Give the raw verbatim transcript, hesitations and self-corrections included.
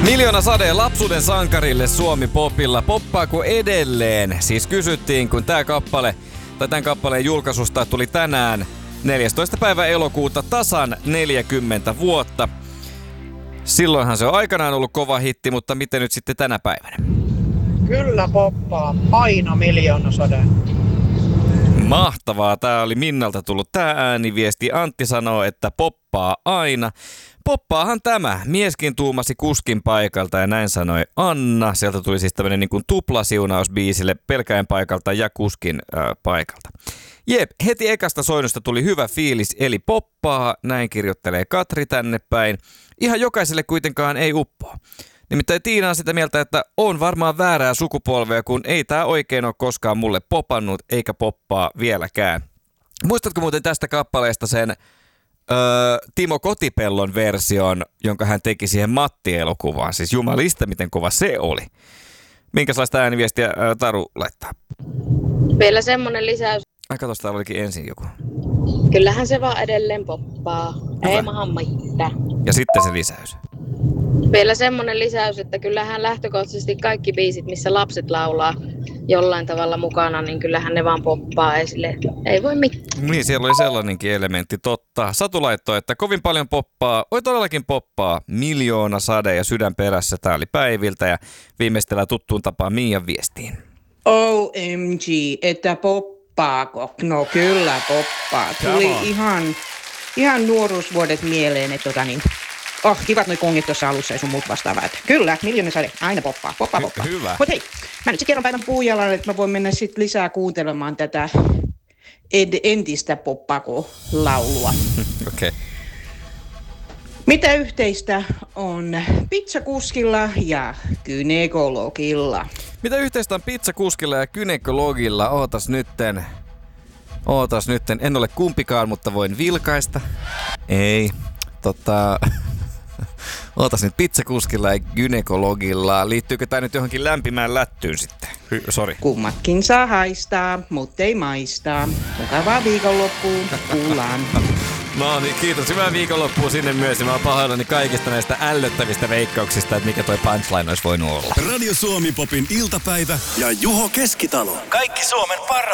Miljoona sade lapsuuden sankarille Suomi-popilla. Poppaako edelleen? Siis kysyttiin, kun tää kappale, tai tämän kappaleen julkaisusta tuli tänään neljästoista päivä elokuuta tasan neljäkymmentä vuotta. Silloinhan se on aikanaan ollut kova hitti, mutta miten nyt sitten tänä päivänä? Kyllä poppaa. Aina miljoona sade. Mahtavaa. Tää oli Minnalta tullut tää ääniviesti. Antti sanoo, että poppaa aina. Poppaahan tämä. Mieskin tuumasi kuskin paikalta ja näin sanoi Anna. Sieltä tuli siis tämmönen niin kuin tuplasiunaus biisille pelkäin paikalta ja kuskin äh, paikalta. Jep, heti ekasta soinnusta tuli hyvä fiilis, eli poppaa. Näin kirjoittelee Katri tänne päin. Ihan jokaiselle kuitenkaan ei uppoa. Nimittäin Tiina on sitä mieltä, että on varmaan väärää sukupolvea, kun ei tää oikein ole koskaan mulle popannut, eikä poppaa vieläkään. Muistatko muuten tästä kappaleesta sen öö, Timo Kotipellon version, jonka hän teki siihen Matti-elokuvaan? Siis jumalista, miten kova se oli. Minkälaista ääniviestiä öö, Taru laittaa? Vielä semmonen lisäys. Ai katos, täällä olikin ensin joku. Kyllähän se vaan edelleen poppaa. Ei maha mitään. Ja sitten se lisäys. Vielä semmonen lisäys, että kyllähän lähtökohtaisesti kaikki biisit, missä lapset laulaa jollain tavalla mukana, niin kyllähän ne vaan poppaa esille. Ei voi mitään. Niin, siellä oli sellainenkin elementti, totta. Satu laittoi, että kovin paljon poppaa, oi todellakin poppaa, miljoona sade ja sydän perässä. Tää oli Päiviltä ja viimeistellään tuttuun tapaan Miian viestiin. O M G, että poppaako? No kyllä poppaa. Tuli ihan, ihan nuoruusvuodet mieleen, että tota niin... Oh, kivat noi kongit tuossa alussa ja sun muut vastaavat. Kyllä, miljoona sade, aina poppaa, poppaa, poppaa. Hyvä. Mut hei, mä nyt sit kerron päivän puujalalle, että mä voin mennä sit lisää kuuntelemaan tätä ed- entistä poppako-laulua. Okei. Okay. Mitä yhteistä on pizzakuskilla ja gynekologilla? Mitä yhteistä on pizzakuskilla ja gynekologilla? Ootas nytten. Ootas nytten. En ole kumpikaan, mutta voin vilkaista. Ei. Tota... Ootas nyt pizzakuskilla ja gynekologilla. Liittyykö tää nyt johonkin lämpimään lättyyn sitten? Hy- Sori. Kummatkin saa haistaa, mutta ei maistaa. Mukavaa viikonloppua. Kuullaan. No niin, kiitos. Hyvää viikonloppua sinne myös. Mä oon pahoillani kaikista näistä ällöttävistä veikkauksista, että mikä toi punchline olisi voinut olla. Radio Suomi Popin iltapäivä ja Juho Keskitalo. Kaikki Suomen parhaat